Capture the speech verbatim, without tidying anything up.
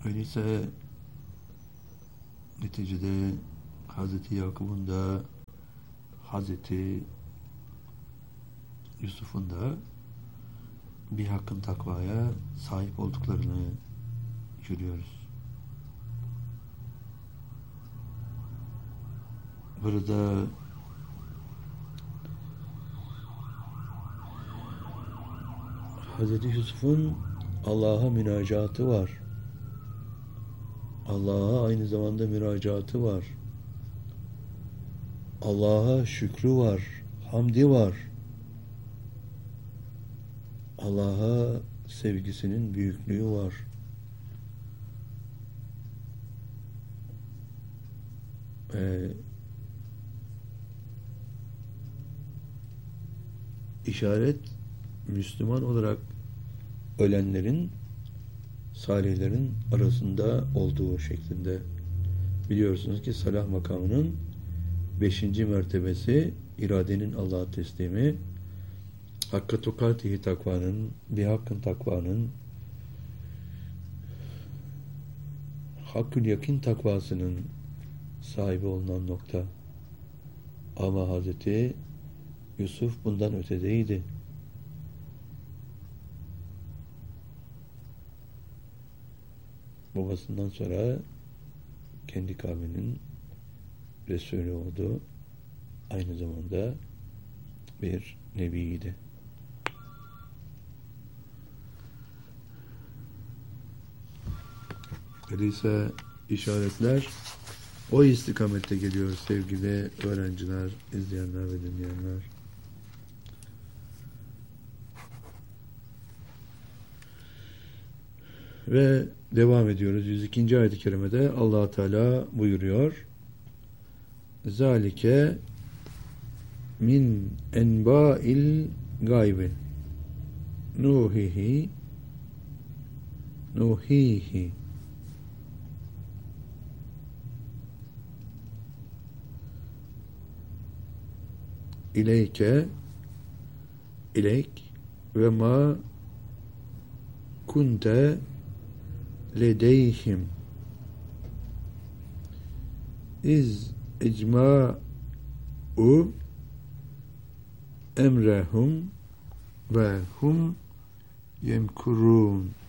Öyleyse neticede Hazreti Yakup'un da Hazreti Yusuf'un da bir hakkın takvaya sahip olduklarını görüyoruz. Burada Hazreti Yusuf'un Allah'a münacatı var. Allah'a aynı zamanda müracaatı var. Allah'a şükrü var, hamdi var. Allah'a sevgisinin büyüklüğü var. Ee, işaret Müslüman olarak ölenlerin, salihlerin arasında olduğu şeklinde. Biliyorsunuz ki salah makamının beşinci mertebesi iradenin Allah'a teslimi, hakka tukatihi takvanın, bir hakkın takvanın, hakkül yakin takvasının sahibi olunan nokta. Ama Hazreti Yusuf bundan ötedeydi. Babasından sonra kendi kavminin Resulü oldu. Aynı zamanda bir nebiydi. Öyleyse işaretler o istikamette geliyor sevgili öğrenciler, izleyenler ve dinleyenler. Ve devam ediyoruz. yüz ikinci ayet-i kerimede Allah Teala buyuruyor. Zalike min enba'il gaybi nuhihi nuhihi ileyke ileyk ve ma kunte ledeyhim iz icma'u emrehum ve hum yemkurun.